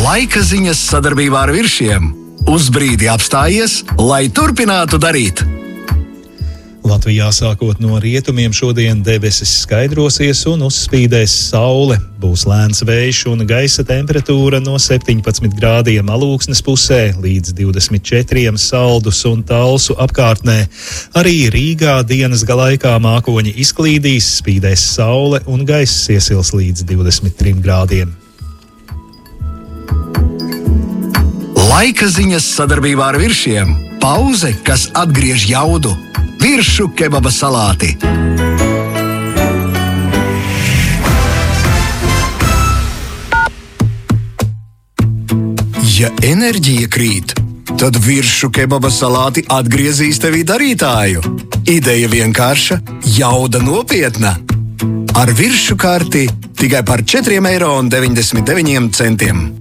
Laika ziņas sadarbībā ar Viršiem. Uz brīdi apstājies, lai turpinātu darīt. Latvijā sākot no rietumiem šodien debesis skaidrosies un uzspīdēs saule. Būs lēns vējš un gaisa temperatūra no 17 grādiem Alūksnes pusē līdz 24 Saldus un Talsu apkārtnē. Arī Rīgā dienas galaikā mākoņi izklīdīs, spīdēs saule un gaiss iesils līdz 23 grādiem. Laika ziņas sadarbībā ar Viršiem. Pauze, kas atgriež jaudu. Viršu kebaba salāti. Ja enerģija krīt, tad Viršu kebaba salāti atgriezīs tevī darītāju. Ideja vienkārša, jauda nopietna. Ar Viršu karti tikai par 4,99 €.